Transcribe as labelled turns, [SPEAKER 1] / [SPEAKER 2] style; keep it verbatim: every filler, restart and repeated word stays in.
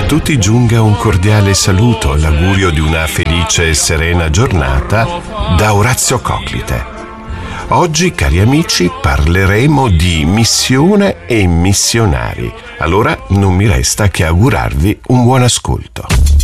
[SPEAKER 1] tutti giunga un cordiale saluto, l'augurio di una felice e serena giornata da Orazio Coclite. Oggi, cari amici, parleremo di missione e missionari. Allora non mi resta che augurarvi un buon ascolto.